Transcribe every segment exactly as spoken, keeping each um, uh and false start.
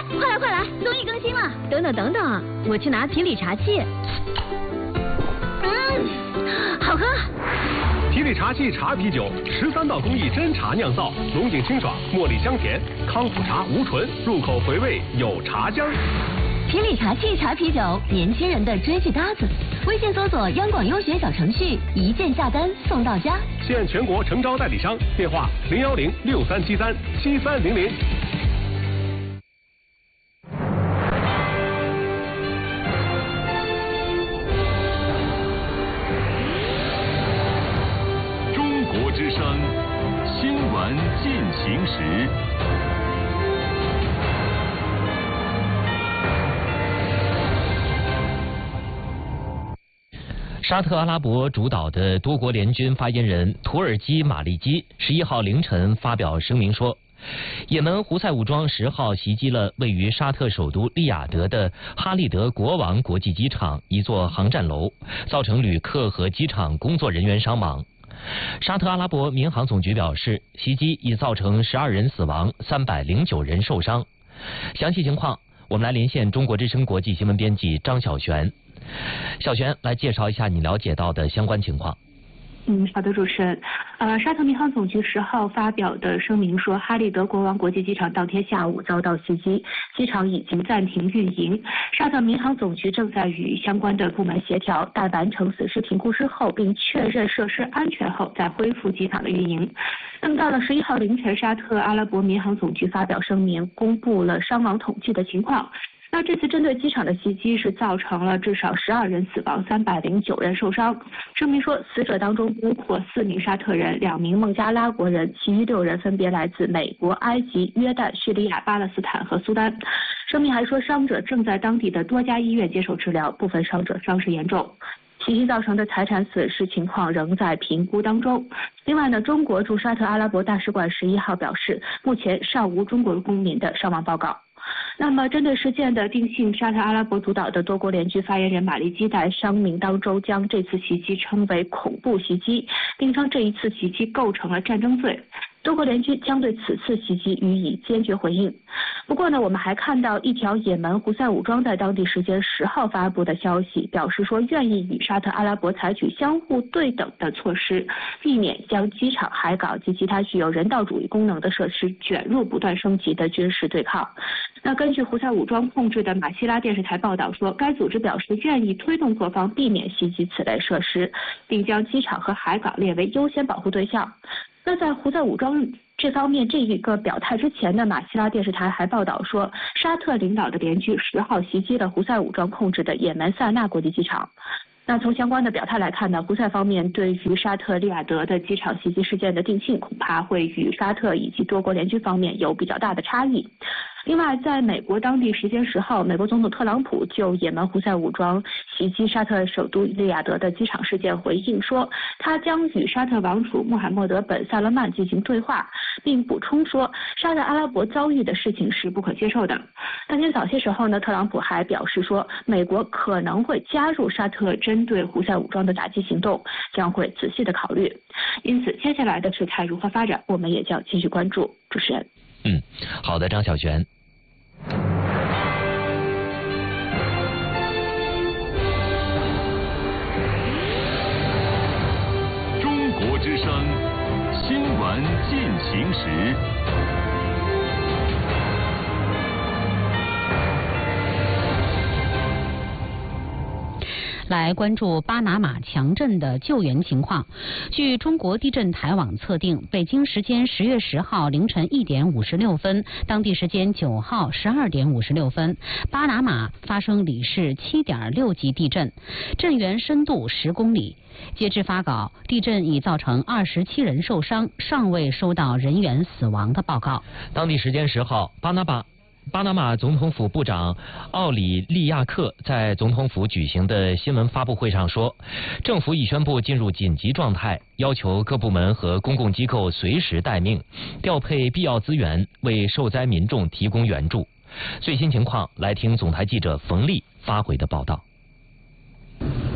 快来快来，综艺更新了！等等等等，我去拿提理茶器。嗯，好喝。 提理茶器茶啤酒，十三道工艺真茶酿造，浓井清爽，茉莉香甜，康普茶无醇，入口回味有茶香。 提理茶器茶啤酒，年轻人的追剧搭子。微信搜索央广优选小程序，一键下单送到家。 现全国诚招代理商，电话零幺零六三七三七三零零。 中国之声新闻进行时。 沙特阿拉伯主导的多国联军发言人土耳其马利基十一号凌晨发表声明说，也门胡塞武装十号袭击了位于沙特首都利雅得的哈利德国王国际机场一座航站楼，造成旅客和机场工作人员伤亡。沙特阿拉伯民航总局表示，袭击已造成十二人死亡，三百零九人受伤。详细情况，我们来连线中国之声国际新闻编辑张小璇。小璇来介绍一下你了解到的相关情况。 嗯，好的，主持人。呃，沙特民航总局十号发表的声明说，哈利德国王国际机场当天下午遭到袭击，机场已经暂停运营。沙特民航总局正在与相关的部门协调，待完成此事评估之后，并确认设施安全后，再恢复机场的运营。那么到了十一号凌晨，沙特阿拉伯民航总局发表声明，公布了伤亡统计的情况。那这次针对机场的袭击是造成了至少十二人死亡，三百零九人受伤。声明说，死者当中包括四名沙特人、两名孟加拉国人，其余六人分别来自美国、埃及、约旦、叙利亚、巴勒斯坦和苏丹。声明还说，伤者正在当地的多家医院接受治疗，部分伤者伤势严重。袭击造成的财产损失情况仍在评估当中。另外呢，中国驻沙特阿拉伯大使馆十一号表示，目前尚无中国公民的伤亡报告。那么，针对事件的定性，沙特阿拉伯主导的多国联军发言人马利基在声明当中将这次袭击称为恐怖袭击，并称这一次袭击构成了战争罪。多国联军将对此次袭击予以坚决回应。不过呢，我们还看到一条也门胡塞武装在当地时间十号发布的消息，表示说愿意与沙特阿拉伯采取相互对等的措施，避免将机场、海港及其他具有人道主义功能的设施卷入不断升级的军事对抗。那根据胡塞武装控制的马希拉电视台报道说，该组织表示愿意推动各方避免袭击此类设施，并将机场和海港列为优先保护对象。那在胡塞武装这方面这一个表态之前呢，马希拉电视台还报道说，沙特领导的联军十号袭击了胡塞武装控制的也门萨那国际机场。那从相关的表态来看呢，胡塞方面对于沙特利雅得的机场袭击事件的定性，恐怕会与沙特以及多国联军方面有比较大的差异。另外，在美国当地时间十号，美国总统特朗普就也门胡塞武装袭击沙特首都利雅得的机场事件回应说，他将与沙特王储穆罕默德本萨勒曼进行对话，并补充说，沙特阿拉伯遭遇的事情是不可接受的。当天早些时候呢，特朗普还表示说，美国可能会加入沙特针对胡塞武装的打击行动，将会仔细的考虑。因此，接下来的事态如何发展，我们也将继续关注。主持人。 嗯，好的，张小璇。 中国之声新闻进行时。 来关注巴拿马强震的救援情况。据中国地震台网测定，北京时间十月十号凌晨一点五十六分，当地时间九号十二点五十六分，巴拿马发生里氏七点六级地震，震源深度十公里。截至发稿，地震已造成二十七人受伤，尚未收到人员死亡的报告。 当地时间十号，巴拿马。巴拿马总统府部长奥里利亚克在总统府举行的新闻发布会上说，政府已宣布进入紧急状态，要求各部门和公共机构随时待命，调配必要资源，为受灾民众提供援助。最新情况，来听总台记者冯丽发回的报道。 当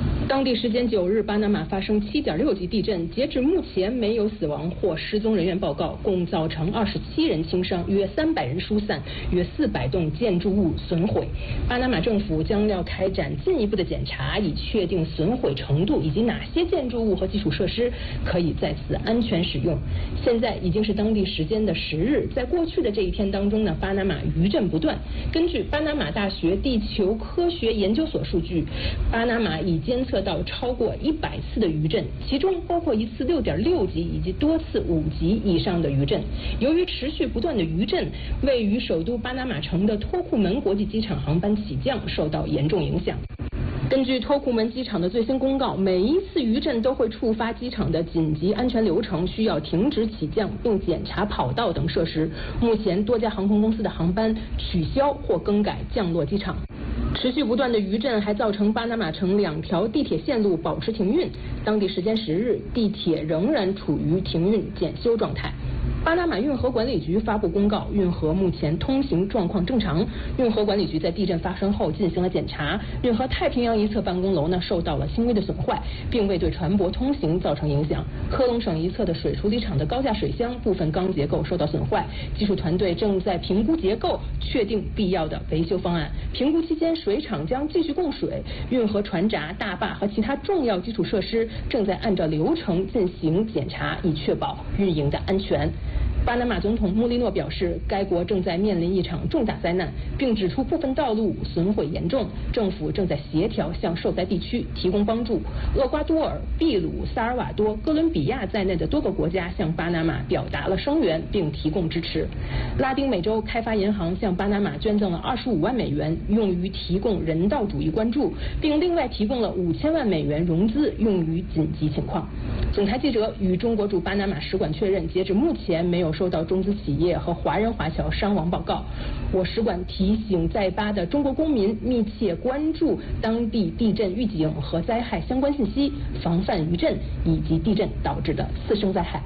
当地时间九日，巴拿马发生七点六级地震，截至目前没有死亡或失踪人员报告，共造成二十七人轻伤，约三百人疏散，约四百栋建筑物损毁。巴拿马政府将要开展进一步的检查，以确定损毁程度以及哪些建筑物和基础设施可以在此安全使用。现在已经是当地时间的十日，在过去的这一天当中呢，巴拿马余震不断。根据巴拿马大学地球科学研究所数据，巴拿马已监测到超过一百次的余震，其中包括一次六点六级以及多次五级以上的余震。由于持续不断的余震，位于首都巴拿马城的托库门国际机场航班起降受到严重影响。根据托库门机场的最新公告，每一次余震都会触发机场的紧急安全流程，需要停止起降并检查跑道等设施。目前多家航空公司的航班取消或更改降落机场。持续不断的余震还造成巴拿马城两条地铁线路保持停运，当地时间十日，地铁仍然处于停运检修状态。巴拿马运河管理局发布公告，运河目前通行状况正常。运河管理局在地震发生后进行了检查，运河太平洋一侧办公楼呢受到了轻微的损坏，并未对船舶通行造成影响。科隆省一侧的水处理厂的高架水箱部分钢结构受到损坏，技术团队正在评估结构，确定必要的维修方案。评估期间，水厂将继续供水，运河船闸、大坝和其他重要基础设施正在按照流程进行检查，以确保运营的安全。巴拿马总统穆利诺表示，该国正在面临一场重大灾难，并指出部分道路损毁严重，政府正在协调向受灾地区提供帮助。厄瓜多尔、秘鲁、萨尔瓦多、哥伦比亚在内的多个国家向巴拿马表达了声援并提供支持。拉丁美洲开发银行向巴拿马捐赠了二十五万美元，用于提供人道主义关注，并另外提供了五千万美元融资，用于紧急情况。总台记者与中国驻巴拿马使馆确认，截至目前没有收到中资企业和华人华侨伤亡报告。我使馆提醒在巴的中国公民密切关注当地地震预警和灾害相关信息，防范余震以及地震导致的次生灾害。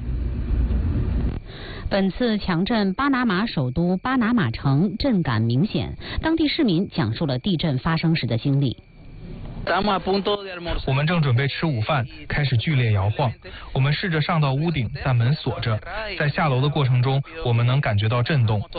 本次强震，巴拿马首都巴拿马城震感明显，当地市民讲述了地震发生时的经历。 我们正准备吃午饭，开始剧烈摇晃。我们试着上到屋顶，但门锁着。在下楼的过程中，我们能感觉到震动。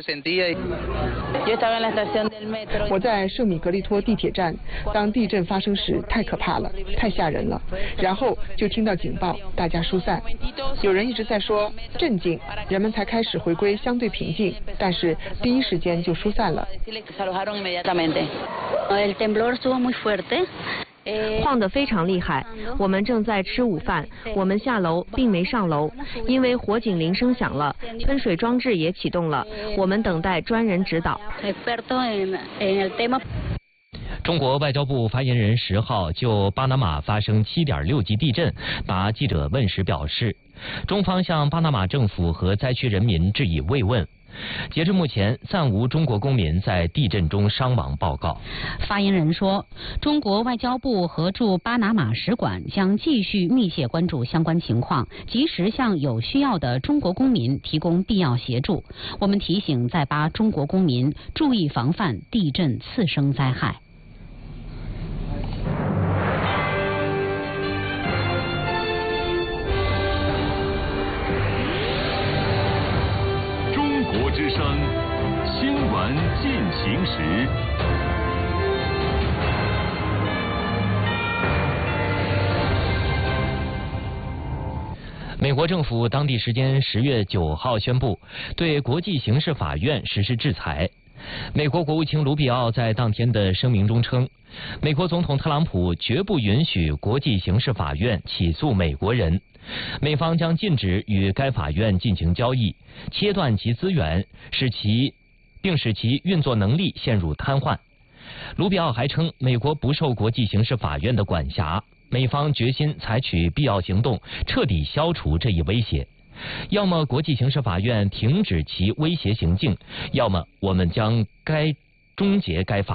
我在圣米格利托地铁站，当地震发生时太可怕了，太吓人了。然后就听到警报，大家疏散。有人一直在说镇静，人们才开始回归相对平静，但是第一时间就疏散了。 晃得非常厉害，我们正在吃午饭，我们下楼并没上楼，因为火警铃声响了，喷水装置也启动了，我们等待专人指导。 中国外交部发言人十号就巴拿马发生七点六级地震答记者问时表示，中方向巴拿马政府和灾区人民致以慰问。截至目前，暂无中国公民在地震中伤亡报告。 发言人说，中国外交部和驻巴拿马使馆将继续密切关注相关情况，及时向有需要的中国公民提供必要协助。我们提醒在巴中国公民注意防范地震次生灾害。 国之声新闻进行时。 美国政府当地时间十月九号宣布，对国际刑事法院实施制裁。美国国务卿卢比奥在当天的声明中称，美国总统特朗普绝不允许国际刑事法院起诉美国人，美方将禁止与该法院进行交易，切断其资源，使其并使其运作能力陷入瘫痪。卢比奥还称，美国不受国际刑事法院的管辖，美方决心采取必要行动，彻底消除这一威胁。要么国际刑事法院停止其威胁行径，要么我们将该终结该法院。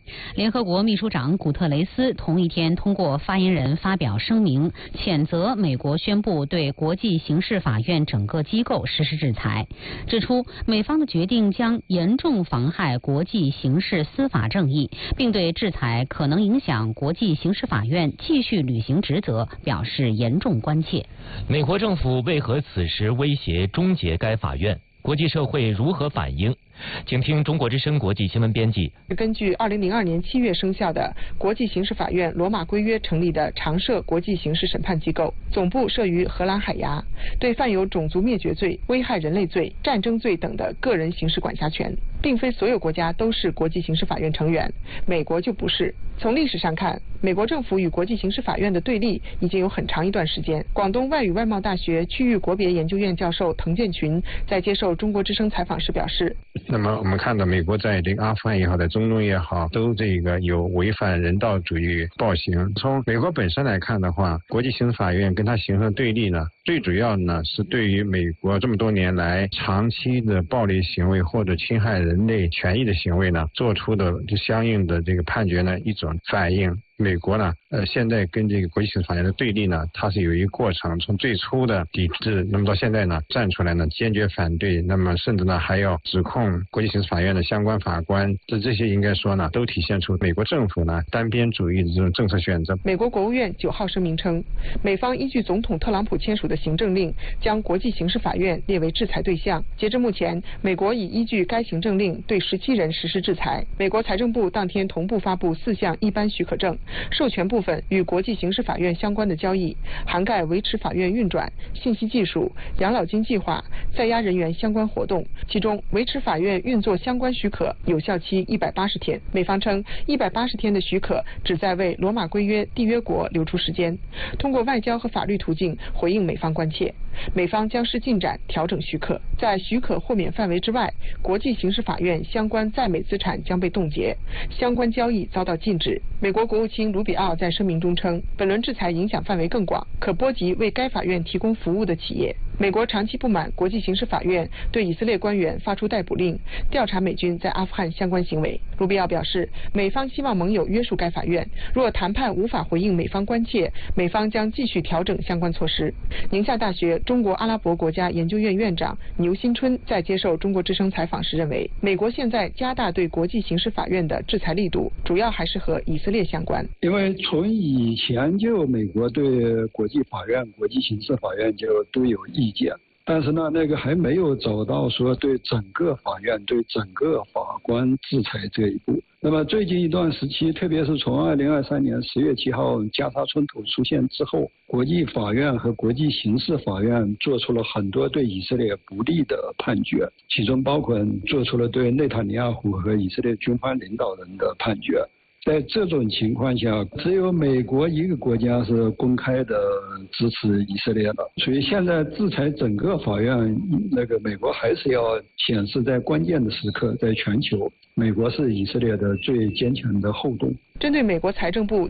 联合国秘书长古特雷斯同一天通过发言人发表声明，谴责美国宣布对国际刑事法院整个机构实施制裁，指出美方的决定将严重妨害国际刑事司法正义，并对制裁可能影响国际刑事法院继续履行职责表示严重关切。 美国政府为何此时威胁终结该法院？国际社会如何反应？请听中国之声国际新闻编辑。 根据二零零二年七月生效的国际刑事法院罗马规约成立的常设国际刑事审判机构，总部设于荷兰海牙，对犯有种族灭绝罪、危害人类罪、战争罪等的个人刑事管辖权。并非所有国家都是国际刑事法院成员，美国就不是。从历史上看，美国政府与国际刑事法院的对立已经有很长一段时间。广东外语外贸大学区域国别研究院教授滕建群在接受中国之声采访时表示， 那么我们看到美国在这个阿富汗也好，在中东也好，都这个有违反人道主义暴行。从美国本身来看的话，国际刑事法院跟它形成对立呢，最主要呢是对于美国这么多年来长期的暴力行为或者侵害人类权益的行为呢，做出的就相应的这个判决呢一种反应。美国呢，呃，现在跟这个国际刑事法院的对立呢，它是有一个过程，从最初的抵制，那么到现在呢，站出来呢，坚决反对，那么甚至呢还要指控国际刑事法院的相关法官，这这些应该说呢，都体现出美国政府呢单边主义的这种政策选择。 美国国务院九号声明称，美方依据总统特朗普签署的行政令，将国际刑事法院列为制裁对象。截至目前，美国已依据该行政令对十七人实施制裁。美国财政部当天同步发布四项一般许可证。授权部分与国际刑事法院相关的交易，涵盖维持法院运转、信息技术、养老金计划、在押人员相关活动。其中，维持法院运作相关许可有效期一百八十天。美方称，一百八十天的许可旨在为罗马规约缔约国留出时间，通过外交和法律途径回应美方关切。美方将视进展调整许可，在许可豁免范围之外，国际刑事法院相关在美资产将被冻结，相关交易遭到禁止。美国国务卿卢比奥在声明中称，本轮制裁影响范围更广，可波及为该法院提供服务的企业。美国长期不满国际刑事法院对以色列官员发出逮捕令，调查美军在阿富汗相关行为。卢比奥表示，美方希望盟友约束该法院，若谈判无法回应美方关切，美方将继续调整相关措施。宁夏大学中国阿拉伯国家研究院院长牛新春在接受中国之声采访时认为，美国现在加大对国际刑事法院的制裁力度，主要还是和以色列相关。 因为从以前就美国对国际法院、国际刑事法院就都有意见，但是呢，那个还没有走到说对整个法院、对整个法官制裁这一步。那么最近一段时期，特别是从二零二三年十月七号加沙冲突出现之后，国际法院和国际刑事法院做出了很多对以色列不利的判决，其中包括做出了对内塔尼亚胡和以色列军方领导人的判决。在这种情况下，只有美国一个国家是公开的支持以色列的，所以现在制裁整个法院，那个美国还是要显示在关键的时刻，在全球，美国是以色列的最坚强的后盾。 针对美国财政部